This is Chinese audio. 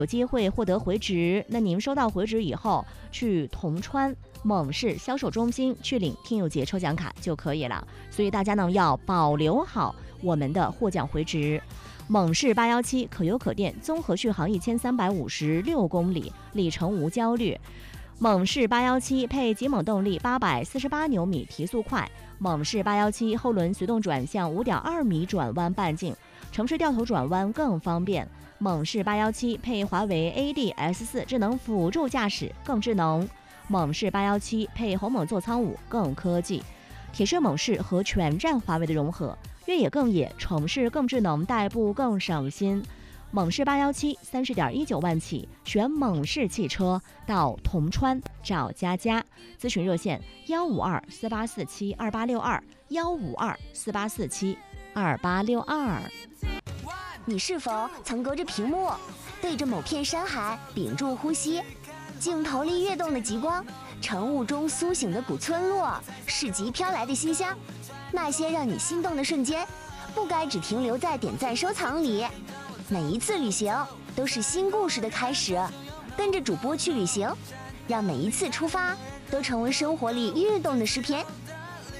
有机会获得回执。那您收到回执以后，去铜川猛士销售中心去领听友节抽奖卡就可以了。所以大家呢要保留好我们的获奖回执。猛士817可油可电，综合续航1356公里，里程无焦虑。猛士817配极猛动力848牛米，提速快。猛士817后轮随动转向5.2米转弯半径，城市掉头转弯更方便。猛士817配华为 ADS4 智能辅助驾驶更智能。猛士817配鸿蒙座舱5更科技。铁血猛士和全站华为的融合，越野更野，城市更智能，代步更省心。猛士817 30.19万起，选猛士汽车到铜川找佳佳。咨询热线15248472862，15248472862。 你是否曾隔着屏幕，对着某片山海屏住呼吸？镜头里跃动的极光，晨雾中苏醒的古村落，市集飘来的馨香，那些让你心动的瞬间，不该只停留在点赞收藏里。每一次旅行都是新故事的开始，跟着主播去旅行，让每一次出发都成为生活里跃动的诗篇。